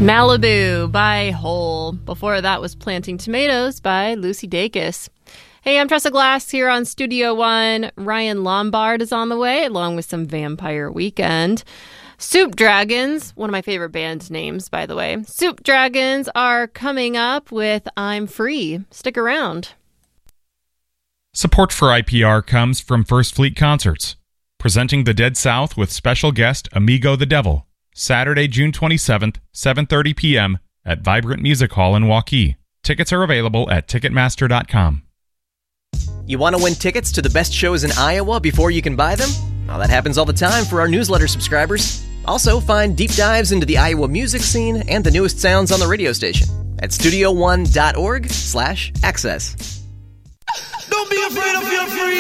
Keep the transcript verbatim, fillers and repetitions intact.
Malibu by Hole. Before that was Planting Tomatoes by Lucy Dacus. Hey, I'm Tressa Glass here on Studio One. Ryan Lombard is on the way, along with some Vampire Weekend. Soup Dragons, one of my favorite band names, by the way. Soup Dragons are coming up with I'm Free. Stick around. Support for I P R comes from First Fleet Concerts, presenting the Dead South with special guest Amigo the Devil, Saturday, June twenty-seventh, seven thirty p.m. at Vibrant Music Hall in Waukee. Tickets are available at Ticketmaster dot com. You want to win tickets to the best shows in Iowa before you can buy them? Well, that happens all the time for our newsletter subscribers. Also, find deep dives into the Iowa music scene and the newest sounds on the radio station at studio one dot org slash access. Don't be afraid of your free.